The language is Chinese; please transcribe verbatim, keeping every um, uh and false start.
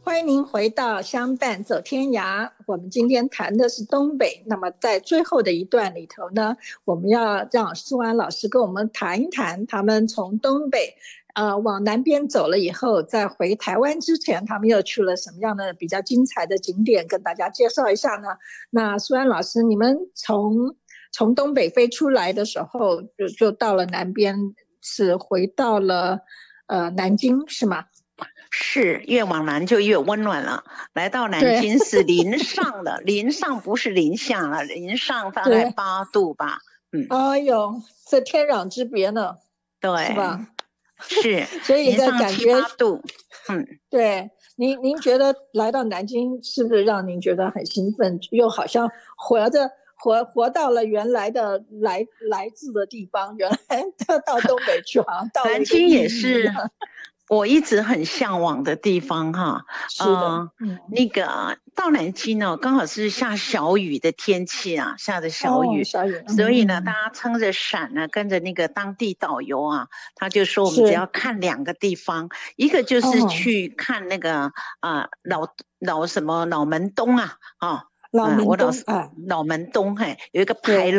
欢迎您回到相伴走天涯。我们今天谈的是东北，那么在最后的一段里头呢，我们要让苏安老师跟我们谈一谈，他们从东北呃往南边走了以后，在回台湾之前，他们又去了什么样的比较精彩的景点，跟大家介绍一下呢？那苏安老师，你们从从东北飞出来的时候，就就到了南边，是回到了呃南京，是吗？ 是，越往南就越温暖了。来到南京是零上的，零上不是零下了，零上大概八度吧。 嗯，哎呦，这天壤之别呢， 对， 是吧？ 是， 所以这感觉零上七八度。嗯， 对，您您觉得来到南京是不是让您觉得很兴奋，又好像活着活活到了原来的来来自的地方，原来到东北去，好像到了一个南京也是我一直很向往的地方哈。 是的， 呃嗯， 那个到南京呢，刚好是下小雨的天气啊，下着小雨， 哦、小雨，嗯、 所以呢，大家撑着伞呢，跟着那个当地导游啊，他就说我们只要看两个地方，一个就是去看那个啊、呃、老老什么老门东啊，啊、 老门东呃、我老啊， 老门东嘿有一个牌楼。